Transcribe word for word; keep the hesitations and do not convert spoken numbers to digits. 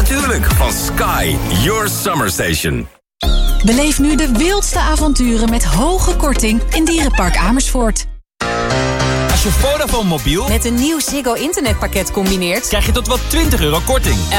Natuurlijk, van Sky, your summer station. Beleef nu de wildste avonturen met hoge korting in Dierenpark Amersfoort. Als je Vodafone mobiel met een nieuw Ziggo internetpakket combineert, krijg je tot wel twintig euro korting.